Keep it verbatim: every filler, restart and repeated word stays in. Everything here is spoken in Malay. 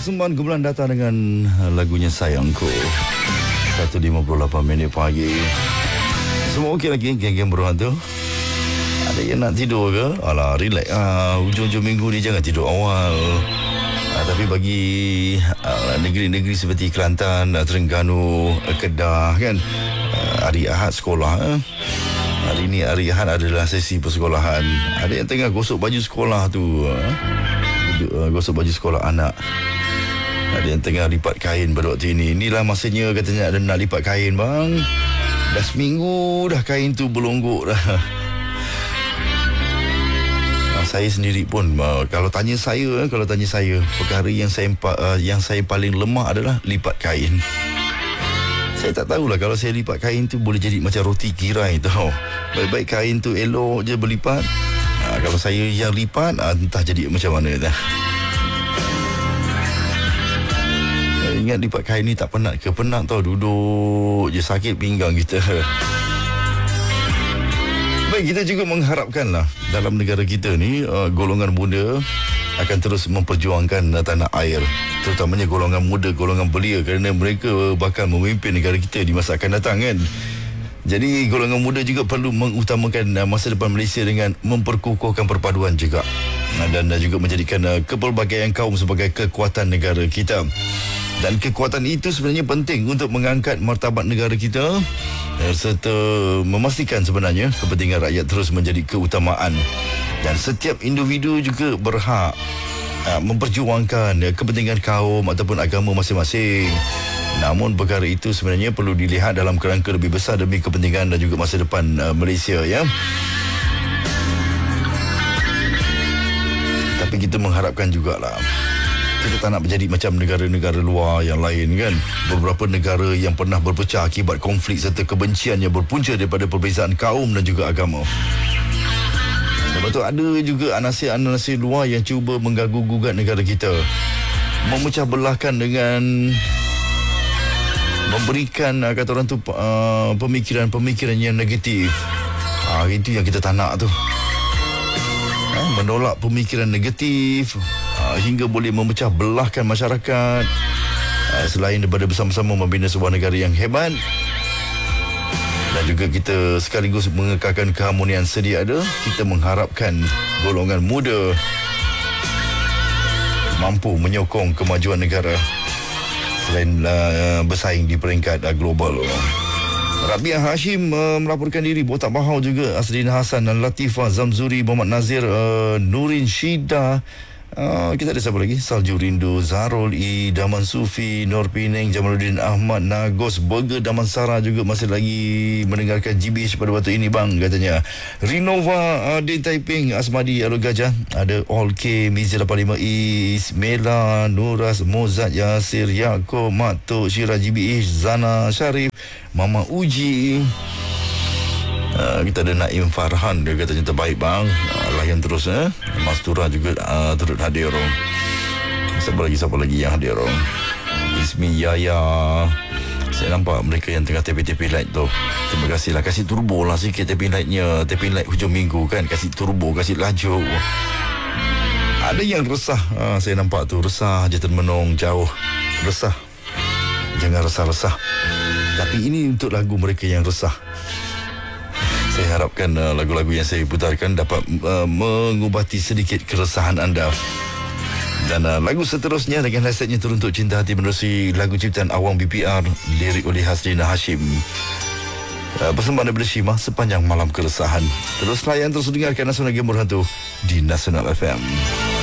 persembahan kumpulan datang dengan lagunya Sayangku. satu lima puluh lapan minit pagi. Semua okey lagi, geng-geng beruang tu? Ada yang nak tidur ke? Alah, relax ah. Hujung-hujung minggu ni jangan tidur awal. Ah, tapi bagi ah, negeri-negeri seperti Kelantan, Terengganu, Kedah kan, ah, hari Ahad sekolah. Ah. Hari ni hari Ahad adalah sesi persekolahan. Ada yang tengah gosok baju sekolah tu. Ah. Gosok baju sekolah anak. Ada yang tengah lipat kain pada waktu ini. Inilah masanya katanya ada nak lipat kain, bang. Dah seminggu dah kain tu berlonggok dah. Saya sendiri pun uh, kalau tanya saya uh, kalau tanya saya perkara yang saya uh, yang saya paling lemah adalah lipat kain. Saya tak tahulah kalau saya lipat kain tu boleh jadi macam roti kirai tau. Baik-baik kain tu elok je berlipat. Uh, kalau saya yang lipat uh, entah jadi macam mana dah. Uh, ingat lipat kain ni tak penat ke? Penat tau, duduk je sakit pinggang kita. Baik, kita juga mengharapkanlah dalam negara kita ni uh, golongan muda akan terus memperjuangkan uh, tanah air, terutamanya golongan muda, golongan belia, kerana mereka bakal memimpin negara kita di masa akan datang kan. Jadi golongan muda juga perlu mengutamakan uh, masa depan Malaysia dengan memperkukuhkan perpaduan juga, uh, dan uh, juga menjadikan uh, kepelbagaian kaum sebagai kekuatan negara kita. Dan kekuatan itu sebenarnya penting untuk mengangkat martabat negara kita serta memastikan sebenarnya kepentingan rakyat terus menjadi keutamaan. Dan setiap individu juga berhak uh, memperjuangkan kepentingan kaum ataupun agama masing-masing. Namun perkara itu sebenarnya perlu dilihat dalam kerangka lebih besar demi kepentingan dan juga masa depan uh, Malaysia, ya. Tapi kita mengharapkan jugalah kita tak nak menjadi macam negara-negara luar yang lain kan. Beberapa negara yang pernah berpecah akibat konflik serta kebencian yang berpunca daripada perbezaan kaum dan juga agama. Lepas tu ada juga anasir-anasir luar yang cuba mengganggu-gugat negara kita, memecah belahkan dengan memberikan kata orang tu uh, pemikiran-pemikiran yang negatif. Ah, itu yang kita tak nak tu. Ah, menolak pemikiran negatif Uh, hingga boleh memecah belahkan masyarakat, uh, selain daripada bersama-sama membina sebuah negara yang hebat. Dan juga kita sekaligus mengekalkan keharmonian sedia ada, kita mengharapkan golongan muda mampu menyokong kemajuan negara selain uh, bersaing di peringkat uh, global. Rabiah Hashim uh, melaporkan diri. Botak Bahau juga, Asrin Hassan, Latifah Zamzuri, Muhammad Nazir, uh, Nurin Shida. Uh, kita ada siapa lagi? Salju Rindu, Zarul I, Daman Sufi, Nur Penang, Jamaluddin Ahmad, Nagos Burger, Daman Sarah juga masih lagi mendengarkan G B H pada waktu ini, bang, katanya. Rinova, uh, Din Taiping, Asmadi, Alur Gajah, ada All K, Mizi lapan lima I, Ismela, Nuras, Mozart, Yasir, Yaakob, Matuk, Syirah, G B H, Zana, Syarif, Mama Uji. Uh, kita ada Naim Farhan, dia katanya terbaik, bang. Uh, layan terus, eh. Mas Tura juga uh, turut hadir. Siapa lagi, siapa lagi yang hadir? Ismi Yaya. Saya nampak mereka yang tengah tepi-tepi light tu. Terima kasih lah. Kasih turbo lah sikit tepi lightnya. Tepi light hujung minggu kan. Kasih turbo, kasih laju. Ada yang resah. Uh, saya nampak tu. Resah je termenung jauh. Resah. Jangan resah-resah. Tapi ini untuk lagu mereka yang resah. Saya harapkan uh, lagu-lagu yang saya putarkan dapat uh, mengubati sedikit keresahan anda. Dan uh, lagu seterusnya dengan hashtagnya Teruntuk Cinta Hati menerusi lagu ciptaan Awang B P R, lirik oleh Hasrina Hashim. Uh, persembahan daripada Shima, Sepanjang Malam Keresahan. Terus layan, terus dengarkan Nasional Game Berhantu di Nasional F M.